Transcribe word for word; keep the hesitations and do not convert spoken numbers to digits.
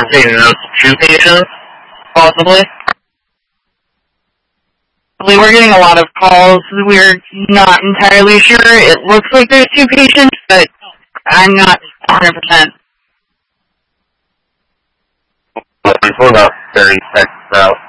saying those two patients, possibly. We're getting a lot of calls. We're not entirely sure. It looks like there's two patients, but I'm not one hundred percent. We're about thirty seconds out.